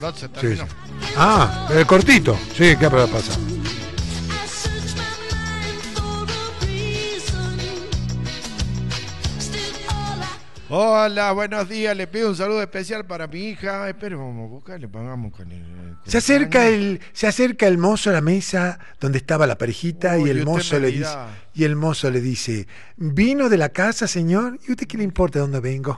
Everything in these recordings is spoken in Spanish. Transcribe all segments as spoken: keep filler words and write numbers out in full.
Se terminó. Sí. Ah, el cortito. Sí, ¿qué habrá pasado? Hola, buenos días. Le pido un saludo especial para mi hija. Espero, vamos a buscar, le pagamos con el. Con se acerca el, se acerca el mozo a la mesa donde estaba la parejita. Uy, y el mozo le dice, y el mozo le dice, ¿vino de la casa, señor? ¿Y usted qué le importa de dónde vengo?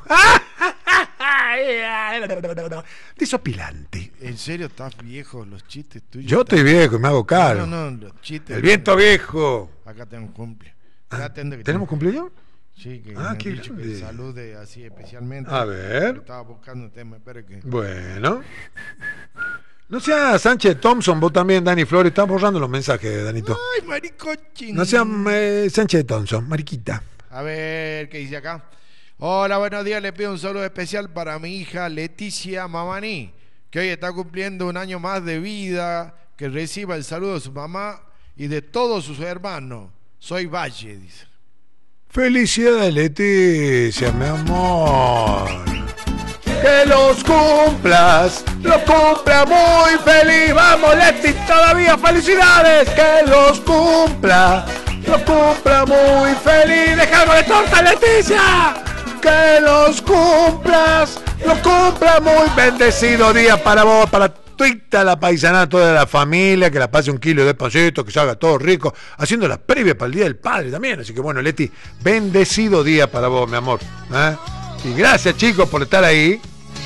Desopilante. ¿En serio estás viejo? Los chistes tuyos. Yo estoy viejo y me hago caro. No, no, los chistes. El viento viejo. Acá tenemos cumple. Ah, ¿tenemos cumpleaños? Sí, que ah, me qué dicho que salude así especialmente. A ver. Estaba buscando un tema, espero que. Bueno. No sea Sánchez Thompson, vos también, Dani Flores, están borrando los mensajes, Danito. Ay, maricochín. No sea eh, Sánchez Thompson, mariquita. A ver, ¿qué dice acá? Hola, buenos días, le pido un saludo especial para mi hija Leticia Mamaní, que hoy está cumpliendo un año más de vida, que reciba el saludo de su mamá y de todos sus hermanos. Soy Valle, dice. Felicidades, Leticia, mi amor. Que los cumplas, los cumpla muy feliz. Vamos, Leti, todavía felicidades. Que los cumpla, los cumpla muy feliz. Dejamos de torta, Leticia. Que los cumplas, los cumpla muy bendecido día para vos, para tuita la paisana, toda la familia, que la pase un kilo de pancito, que se haga todo rico, haciendo la previa para el Día del Padre también. Así que bueno, Leti, bendecido día para vos, mi amor. ¿Eh? Y gracias, chicos, por estar ahí.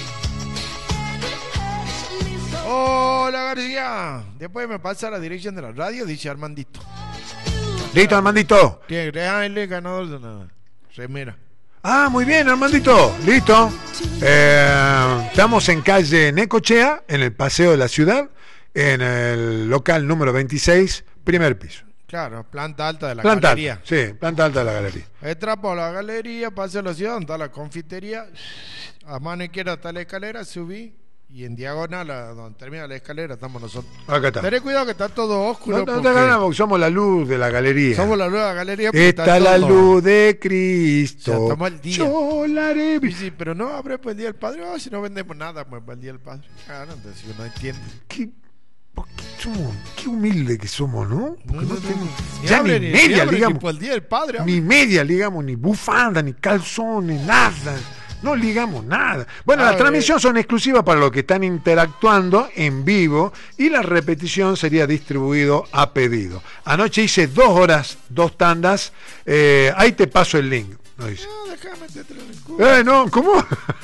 Hola, García. Después me pasa la dirección de la radio, dice Armandito. Listo, Armandito. Tiene que darle ganador de la remera. Ah, muy bien, Armandito. Listo. Eh, estamos en calle Necochea, en el Paseo de la Ciudad, en el local número veintiséis, primer piso. Claro, planta alta de la planta galería. Alta, sí, planta alta de la galería. Entra por la galería, Paseo de la Ciudad, donde está la confitería. A mano izquierda está la escalera, subí. Y en diagonal, a donde termina la escalera, estamos nosotros. Acá está. Tené cuidado que está todo oscuro. No, no te ganamos, porque somos la luz de la galería. Somos la luz de la galería. Está, está la todo... luz de Cristo. Ya estamos al día. Yo la haré. Sí, sí, pero no abre pues el Día del Padre. Oh, si no vendemos nada, pues para el Día del Padre. Claro, entonces uno entiende. ¿Qué, qué, somos, qué humilde que somos, ¿no? Porque no, no, no tenemos. Ni Ya abre, ni ni media, abre, digamos. Ni por el Día del Padre. Ni media, digamos, ni bufanda, ni calzones, nada. No ligamos nada. Bueno, las transmisiones son exclusivas para los que están interactuando en vivo y la repetición sería distribuido a pedido. Anoche hice dos horas, dos tandas. Eh, ahí te paso el link. No, dice. No, déjame meterlo en el culo. Eh, no, ¿cómo?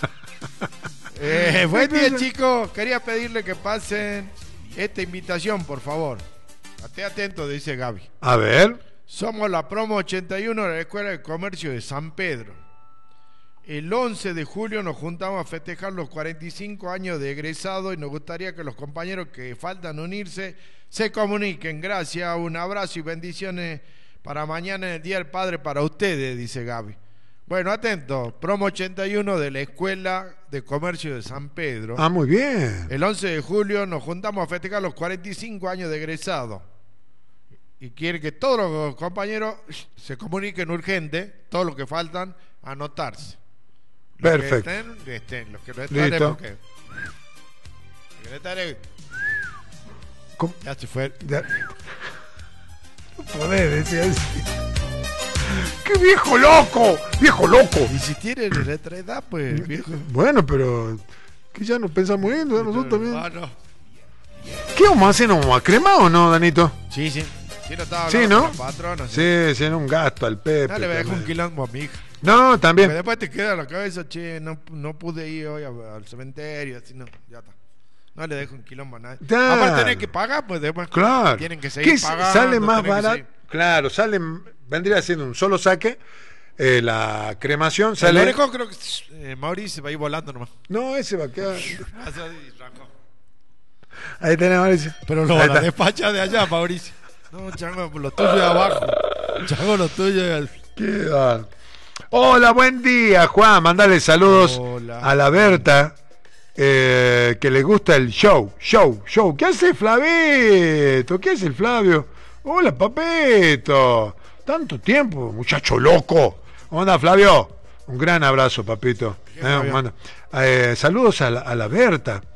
eh, buen día, chicos. Quería pedirle que pasen esta invitación, por favor. Esté atento, dice Gaby. A ver. Somos la promo ochenta y uno de la Escuela de Comercio de San Pedro. El once de julio nos juntamos a festejar los cuarenta y cinco años de egresado y nos gustaría que los compañeros que faltan unirse se comuniquen. Gracias, un abrazo y bendiciones para mañana en el Día del Padre para ustedes, dice Gaby. Bueno, atento, promo ochenta y uno de la Escuela de Comercio de San Pedro. Ah, muy bien. El once de julio nos juntamos a festejar los cuarenta y cinco años de egresado. Y quiere que todos los compañeros se comuniquen urgente, todos los que faltan, a anotarse. Los perfecto. Que estén, que estén, los que no estén, listo. Porque... Los que no estén, ¿cómo? Ya se fue. Ya. No podés decir así. ¡Qué viejo loco! ¡Viejo loco! Y si tienen nuestra edad, pues, viejo. Bueno, pero que ya nos pensamos ir, ¿no? Nosotros también. Ah, no. ¿Qué vamos a hacer? ¿Nos vamos a cremar o no, Danito? Sí, sí. Sí, no estaba sí, ¿no? con la patrona, sí, sí, sí, era un gasto al Pepe. No, le voy a dejar un quilombo a mi hija. No, también. Porque después te queda la cabeza, che, no, no pude ir hoy a, al cementerio, así no, ya está. No le dejo un quilombo a nadie. Claro. Aparte tenés que pagar, pues después claro. tienen que seguir ¿Qué pagando. Sale más barato. Claro, sale, vendría siendo un solo saque. Eh, la cremación sale. El orejo creo que eh, Mauricio va a ir volando nomás. No, ese va a quedar. Ahí tenés, Mauricio. Pero lo la despacha de allá, Mauricio. No, chango, lo tuyo de abajo. Chango, lo tuyo de... ¿Qué tal? Hola, buen día, Juan. Mandale saludos Hola. a la Berta, eh, que le gusta el show. Show, show. ¿Qué hace Flavito? ¿Qué hace el Flavio? Hola, papito. Tanto tiempo, muchacho loco. ¿Cómo anda, Flavio? Un gran abrazo, papito. Eh, eh, saludos a la, a la Berta.